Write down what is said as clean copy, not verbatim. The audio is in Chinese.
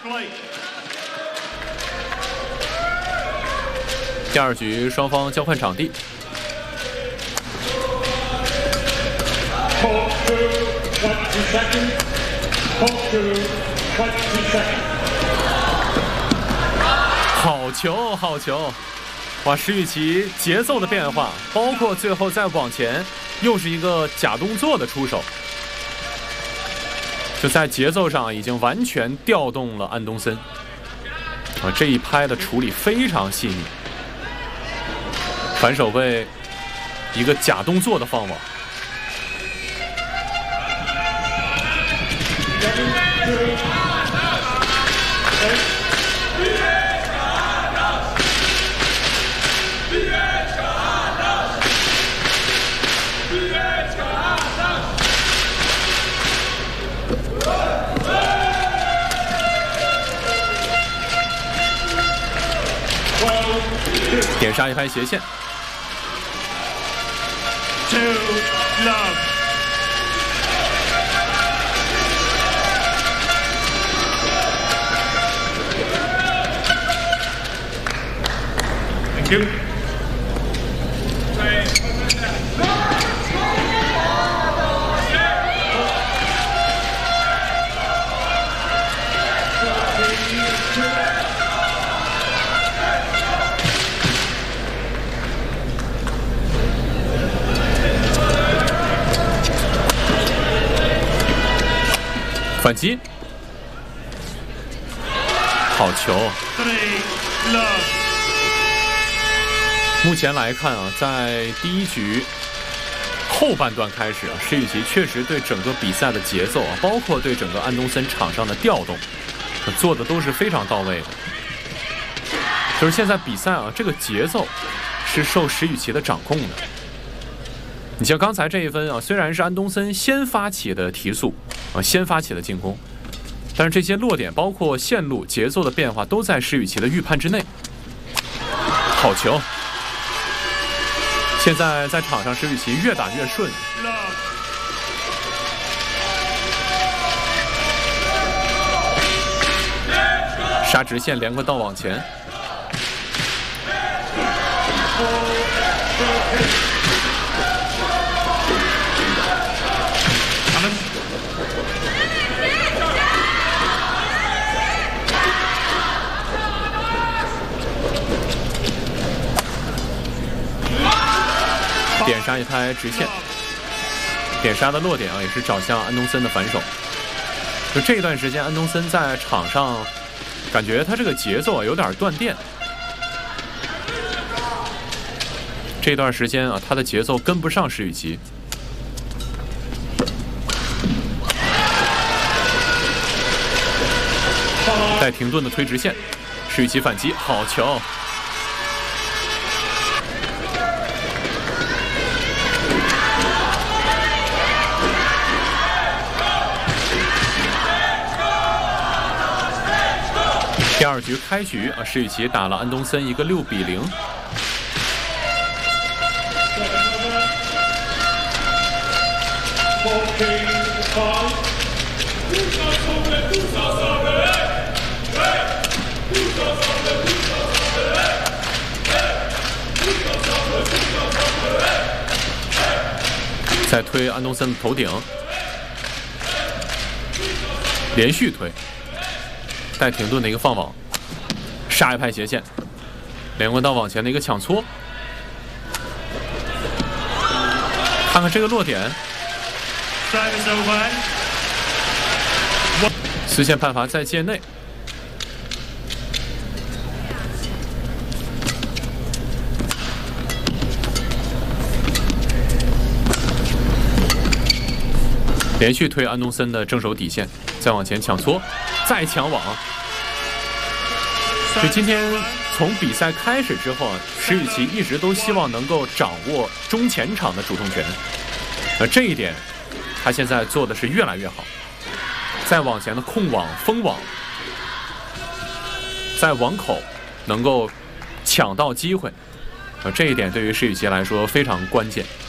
第二局双方交换场地。好球，好球！哇，石宇奇节奏的变化，包括最后再往前，又是一个假动作的出手，就在节奏上已经完全调动了安东森。啊，这一拍的处理非常细腻，反手位一个假动作的放网。点杀一拍斜线。 Thank you. 反击，好球！目前来看啊，在第一局后半段开始啊，石宇奇确实对整个比赛的节奏啊，包括对整个安东森场上的调动，做的都是非常到位的。就是现在比赛啊，这个节奏是受石宇奇的掌控的。你像刚才这一分啊，虽然是安东森先发起的提速啊，先发起的进攻，但是这些落点包括线路、节奏的变化都在石宇奇的预判之内。好球！现在在场上，石宇奇越打越顺。杀直线连过道往前。点杀一拍直线，点杀的落点啊，也是找向安东森的反手。就这一段时间，安东森在场上感觉他这个节奏啊有点断电。这段时间啊，他的节奏跟不上石宇奇。带停顿的推直线，石宇奇反击，好球！第二局开局啊，石宇奇打了安东森一个6-0。再推安东森的头顶，连续推。带停顿的一个放网，杀一拍斜线，连过道往前的一个抢搓，看看这个落点，丝线判罚在界内。连续推安东森的正手底线，再往前抢搓，再抢网。所以今天从比赛开始之后啊，石宇奇一直都希望能够掌握中前场的主动权，这一点他现在做的是越来越好。再往前的控网、封网，在网口能够抢到机会，这一点对于石宇奇来说非常关键。